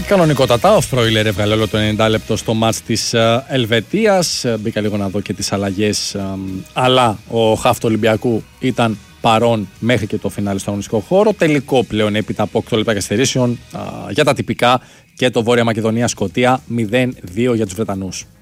Κανονικότατα, ο Φρόιλερ έβγαλε όλο το 90 λεπτό στο μάτς της Ελβετίας. Μπήκα λίγο να δω και τις αλλαγές, αλλά ο χαφ του Ολυμπιακού ήταν παρόν μέχρι και το φινάλε στο αγωνιστικό χώρο. Τελικό πλέον έπειτα από 8 λεπτά καθυστερήσεων για τα τυπικά και το Βόρεια Μακεδονία-Σκωτία 0-2 για τους Βρετανούς.